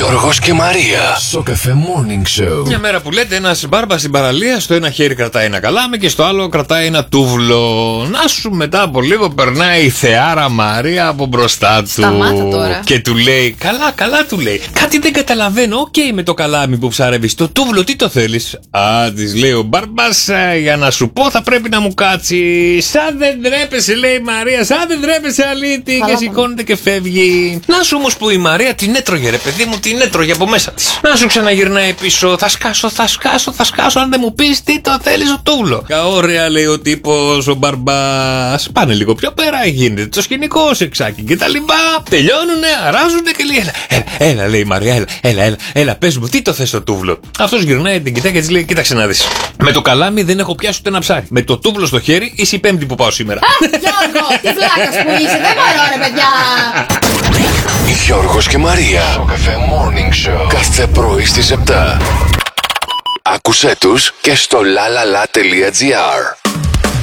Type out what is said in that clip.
Γιώργος και Μαρία. Σοκαφέ Morning Show. Μια μέρα που λέτε ένας μπάρμπας στην παραλία, στο ένα χέρι κρατάει ένα καλάμι και στο άλλο κρατάει ένα τούβλο. Να σου μετά από λίγο περνάει η θεάρα Μαρία από μπροστά του. Σταμάτα τώρα. Και του λέει, καλά του λέει. Κάτι δεν καταλαβαίνω, οκ με το καλάμι που ψαρεύεις. Το τούβλο τι το θέλεις? Α, της λέει ο μπάρμπας, για να σου πω θα πρέπει να μου κάτσει. Σαν δεν τρέπεσαι, λέει η Μαρία, σαν δεν τρέπεσαι αλήτη. Και σηκώνεται και φεύγει. Να σου όμως που η Μαρία την έτρωγε, ρε παιδί μου, την έτρωγε από μέσα της. Να σου ξαναγυρνάει πίσω, θα σκάσω, αν δεν μου πεις τι το θέλεις το τούβλο. Ωραία, λέει ο τύπος, ο μπαρμπάς. Πάνε λίγο πιο πέρα, γίνεται το σκηνικό, σεξάκι και τα λοιπά. Τελειώνουνε, αράζουνε και λέει, έλα, λέει η Μαρία, έλα, πες μου, τι το θες το τούβλο? Αυτός γυρνάει, την κοιτάει και της λέει, κοίταξε να δεις. Με το καλάμι δεν έχω πιάσει ούτε ένα ψάρι. Με το τούβλο στο χέρι είσαι η πέμπτη που πάω σήμερα. Γιώργο, τι βλάκας που είσαι, δεν μπορώ ρε παιδιά. Γιώργος και Μαρία. Σοκαφέ Morning Show. Κάθε πρωί στις 7. Άκουσέ τους και στο lalala.gr.